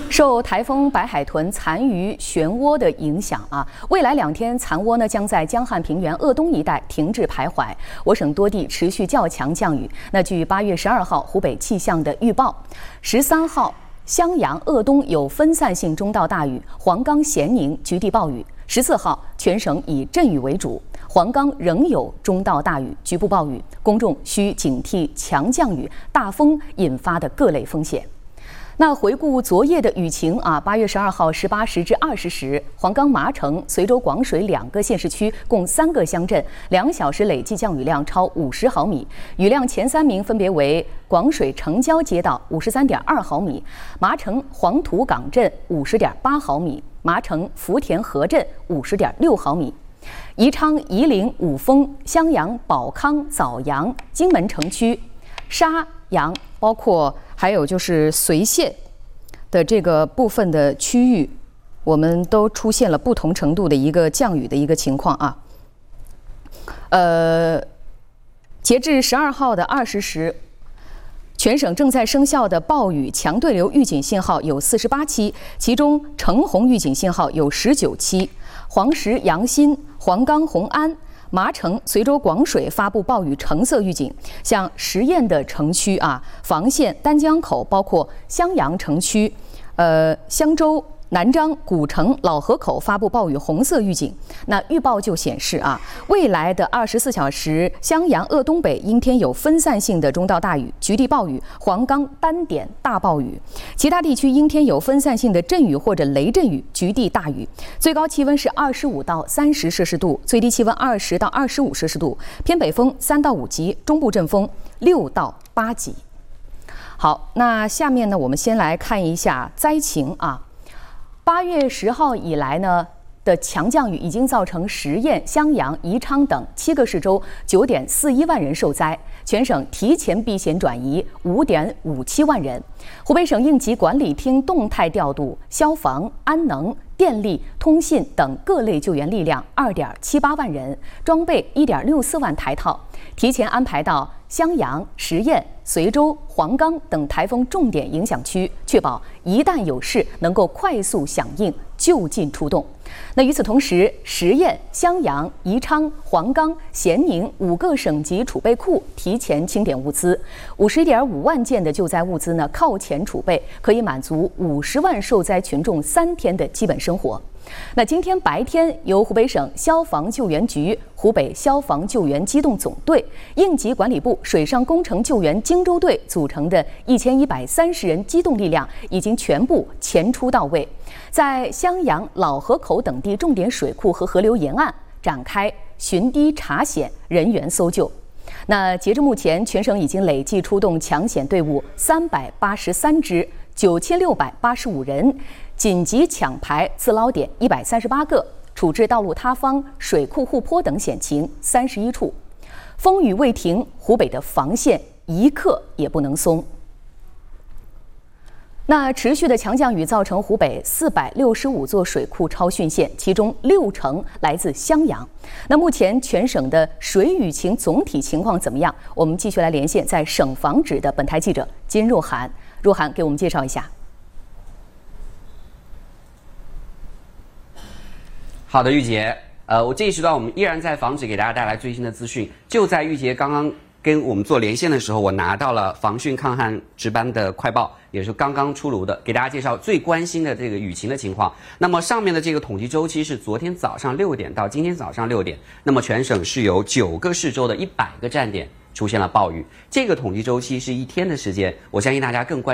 受台风白海豚残余漩涡的影响未来2天残涡呢将在江汉平原鄂东一带停滞徘徊，我省多地持续较强降雨。那据8月12号湖北气象的预报，13号襄阳、鄂东有分散性中到大雨，黄冈、咸宁局地暴雨。14号全省以阵雨为主，黄冈仍有中到大雨、局部暴雨，公众需警惕强降雨、大风引发的各类风险。那回顾昨夜的雨情8月12号18时至20时，黄冈、麻城、随州、广水2个县市区共3个乡镇2小时累计降雨量超50毫米，雨量前3名分别为广水城郊街道53.2毫米，麻城黄土岗镇50.8毫米，麻城福田河镇50.6毫米。宜昌、夷陵、五峰、襄阳、保康、枣阳、荆门城区、沙阳，包括还有就是随县的这个部分的区域，我们都出现了不同程度的一个降雨的一个情况截至12号的20时，全省正在生效的暴雨强对流预警信号有48期，其中橙红预警信号有19期。黄石、阳新、黄冈、红安、麻城、随州、广水发布暴雨橙色预警，像十堰的城区房县、丹江口，包括襄阳城区、襄州、南漳、古城、老河口发布暴雨红色预警。那预报就显示未来的24小时，襄阳、鄂东北阴天有分散性的中到大雨、局地暴雨，黄冈单点大暴雨，其他地区阴天有分散性的阵雨或者雷阵雨、局地大雨。最高气温是25到30摄氏度，最低气温20到25摄氏度，偏北风3到5级，中部阵风6到8级。好，那下面呢，我们先来看一下灾情8月10号以来呢的强降雨已经造成十堰、襄阳、宜昌等7个市州9.41万人受灾，全省提前避险转移5.57万人。湖北省应急管理厅动态调度消防、安能、电力、通信等各类救援力量2.78万人，装备1.64万台套，提前安排到襄阳、十堰、随州、黄冈等台风重点影响区，确保一旦有事能够快速响应，就近出动。那与此同时，十堰、襄阳、宜昌、黄冈、咸宁5个省级储备库提前清点物资，51.5万件的救灾物资呢靠前储备，可以满足50万受灾群众3天的基本生活。那今天白天，由湖北省消防救援局、湖北消防救援机动总队、应急管理部水上工程救援荆州队组成的1130人机动力量已经全部前出到位，在襄阳、老河口等地重点水库和河流沿岸展开巡堤查险、人员搜救。那截至目前，全省已经累计出动抢险队伍383支，9685人，紧急抢排自捞点138个，处置道路塌方、水库护坡等险情31处。风雨未停，湖北的防线一刻也不能松。那持续的强降雨造成湖北465座水库超汛线，其中60%来自襄阳。那目前全省的水雨情总体情况怎么样？我们继续来连线在省防指的本台记者金若涵。若涵给我们介绍一下。 好的，玉洁，我这一时段我们依然在防止给大家带来最新的资讯。就在玉洁刚刚跟我们做连线的时候，我拿到了防汛抗旱值班的快报，也是刚刚出炉的，给大家介绍最关心的这个雨情的情况。那么上面的这个统计周期是昨天早上6点到今天早上6点，那么全省是有9个市州的100个站点出现了暴雨。这个统计周期是1天的时间，我相信大家更关